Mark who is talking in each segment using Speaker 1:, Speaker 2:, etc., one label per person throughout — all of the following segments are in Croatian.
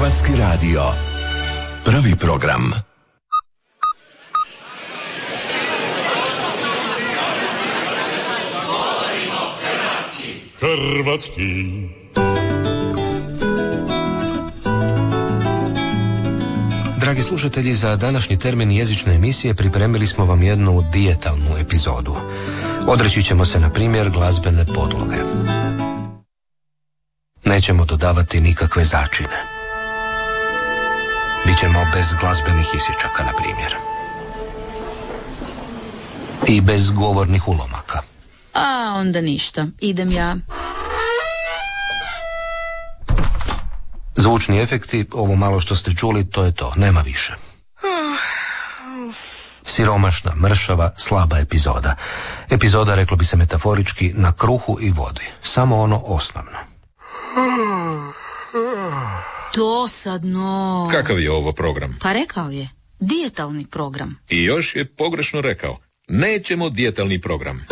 Speaker 1: Hrvatski radio. Prvi program.
Speaker 2: Hrvatski.
Speaker 3: Dragi slušatelji, za današnji termin jezične emisije pripremili smo vam jednu dijetalnu epizodu. Odreći ćemo se, na primjer, glazbene podloge. Nećemo dodavati nikakve začine. Bićemo bez glazbenih isječaka, na primjer. I bez govornih ulomaka.
Speaker 4: A, onda ništa. Idem ja.
Speaker 3: Zvučni efekti, ovo malo što ste čuli, to je to, nema više. Siromašna, mršava, slaba epizoda. Epizoda, reklo bi se metaforički, na kruhu i vodi. Samo ono osnovno.
Speaker 4: Dosadno.
Speaker 5: Kakav je ovo program?
Speaker 4: Pa rekao je, dijetalni program.
Speaker 5: I još je pogrešno rekao. Nećemo dijetalni program.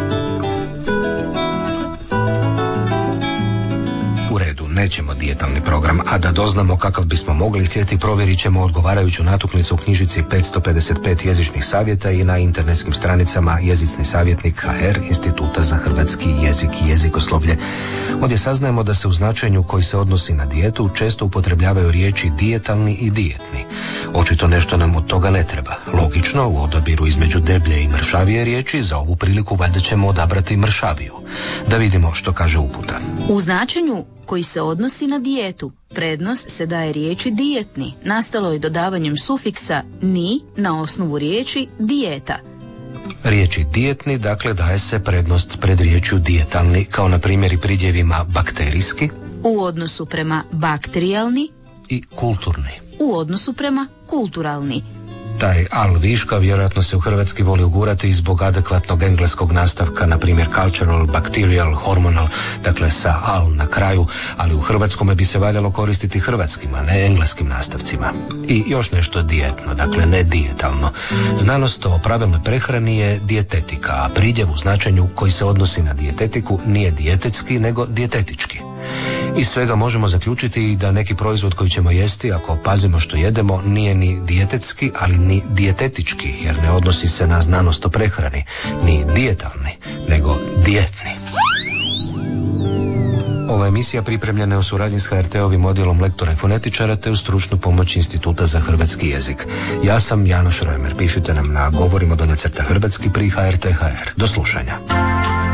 Speaker 3: U redu, nećemo dijetalni program, a da doznamo kakav bismo mogli htjeti, provjerit ćemo odgovarajuću natuknicu u knjižici 555 jezičnih savjeta i na internetskim stranicama Jezicni savjetnik HR Instituta za hrvatski jezik i jezikoslovlje. Ovdje saznajemo da se u značenju koji se odnosi na dijetu često upotrebljavaju riječi dijetalni i dijetni. Očito nešto nam od toga ne treba. Logično, u odabiru između deblje i mršavije riječi za ovu priliku valjda ćemo odabrati mršaviju. Da vidimo što kaže uputa.
Speaker 4: U značenju koji se odnosi na dijetu, prednost se daje riječi dijetni. Nastalo je dodavanjem sufiksa ni na osnovu riječi dijeta.
Speaker 3: Riječi dijetni, dakle, daje se prednost pred riječju dijetalni, kao na primjer i pridjevima bakterijski
Speaker 4: u odnosu prema bakterijalni
Speaker 3: i kulturni
Speaker 4: u odnosu prema kulturalni.
Speaker 3: Taj al viška vjerojatno se u hrvatski voli ugurati zbog adekvatnog engleskog nastavka, na primjer cultural, bacterial, hormonal, dakle sa al na kraju, ali u hrvatskome bi se valjalo koristiti hrvatskim, a ne engleskim nastavcima. I još nešto dijetno, dakle ne dijetalno. Znanost o pravilnoj prehrani je dijetetika, a pridjev u značenju koji se odnosi na dijetetiku nije dijetetski, nego dijetetički. Iz svega možemo zaključiti da neki proizvod koji ćemo jesti, ako pazimo što jedemo, nije ni dijetetski, ali ni dijetetički, jer ne odnosi se na znanost o prehrani, ni dijetalni, nego dijetni. Ova emisija pripremljena je u suradnji s HRT-ovim odjelom lektora i fonetičara te u stručnu pomoć Instituta za hrvatski jezik. Ja sam Janoš Rojmer. Pišite nam na govorimo _hrvatski pri HRT.hr. Do slušanja.